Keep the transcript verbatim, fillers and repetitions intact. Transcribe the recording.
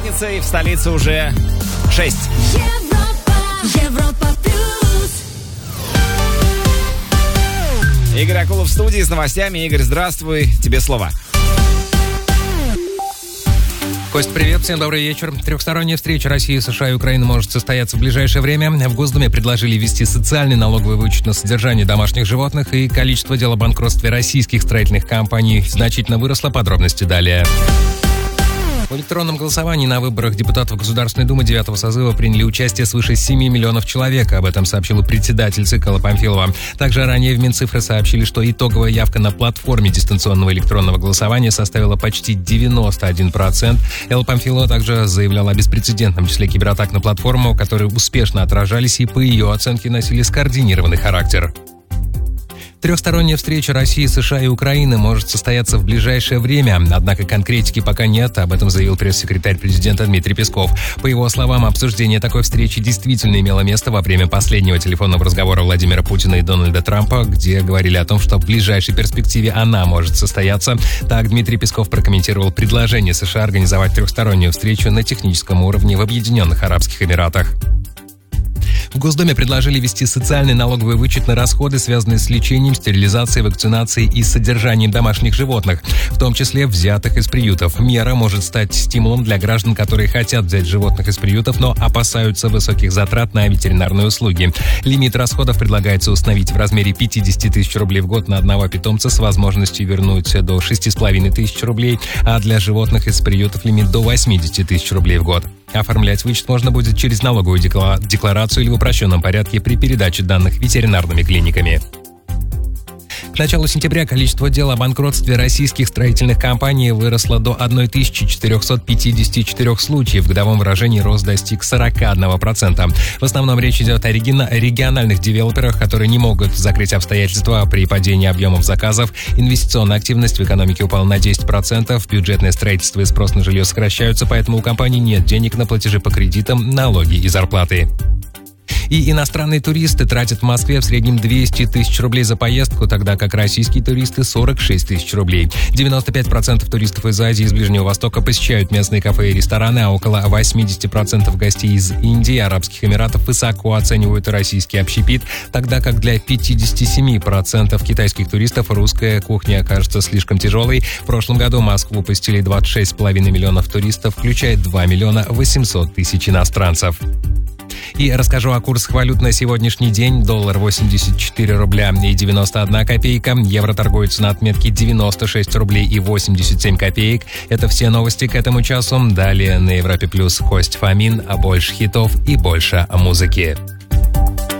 пятница, и в столице уже шесть. Европа, Европа плюс. Игорь Акулов в студии с новостями. Игорь, здравствуй, тебе слово. Кость, привет, всем добрый вечер. Трехсторонняя встреча России, США и Украины может состояться в ближайшее время. В Госдуме предложили ввести социальный налоговый вычет на содержание домашних животных, и количество дел о банкротстве российских строительных компаний значительно выросло. Подробности далее. В электронном голосовании на выборах депутатов Государственной Думы девятого созыва приняли участие свыше семи миллионов человек. Об этом сообщила председатель ЦИК Алла Памфилова. Также ранее в Минцифры сообщили, что итоговая явка на платформе дистанционного электронного голосования составила почти девяносто один процент. Алла Памфилова также заявляла о беспрецедентном числе кибератак на платформу, которые успешно отражались и, по ее оценке, носили скоординированный характер. Трехсторонняя встреча России, США и Украины может состояться в ближайшее время, однако конкретики пока нет, об этом заявил пресс-секретарь президента Дмитрий Песков. По его словам, обсуждение такой встречи действительно имело место во время последнего телефонного разговора Владимира Путина и Дональда Трампа, где говорили о том, что в ближайшей перспективе она может состояться. Так Дмитрий Песков прокомментировал предложение США организовать трехстороннюю встречу на техническом уровне в Объединенных Арабских Эмиратах. В Госдуме предложили ввести социальный налоговый вычет на расходы, связанные с лечением, стерилизацией, вакцинацией и содержанием домашних животных, в том числе взятых из приютов. Мера может стать стимулом для граждан, которые хотят взять животных из приютов, но опасаются высоких затрат на ветеринарные услуги. Лимит расходов предлагается установить в размере пятьдесят тысяч рублей в год на одного питомца с возможностью вернуть до шести с половиной тысяч рублей, а для животных из приютов лимит до восемьдесят тысяч рублей в год. Оформлять вычет можно будет через налоговую декларацию или в упрощенном порядке при передаче данных ветеринарными клиниками. К началу сентября количество дел о банкротстве российских строительных компаний выросло до тысячи четырехсот пятидесяти четырёх случаев. В годовом выражении рост достиг сорок один процент. В основном речь идет о региональных девелоперах, которые не могут закрыть обстоятельства при падении объемов заказов. Инвестиционная активность в экономике упала на десять процентов. Бюджетное строительство и спрос на жилье сокращаются, поэтому у компаний нет денег на платежи по кредитам, налоги и зарплаты. И иностранные туристы тратят в Москве в среднем двести тысяч рублей за поездку, тогда как российские туристы сорок шесть тысяч рублей. девяносто пять процентов туристов из Азии и из Ближнего Востока посещают местные кафе и рестораны, а около восемьдесят процентов гостей из Индии и Арабских Эмиратов высоко оценивают российский общепит, тогда как для пятьдесят семь процентов китайских туристов русская кухня окажется слишком тяжелой. В прошлом году Москву посетили двадцать шесть с половиной миллионов туристов, включая два миллиона восемьсот тысяч иностранцев. И расскажу о курсах валют на сегодняшний день. Доллар восемьдесят четыре рубля и девяносто одна копейка. Евро торгуется на отметке девяносто шесть рублей и восемьдесят семь копеек. Это все новости к этому часу. Далее на Европе Плюс Кость Фомин, а больше хитов и больше музыки.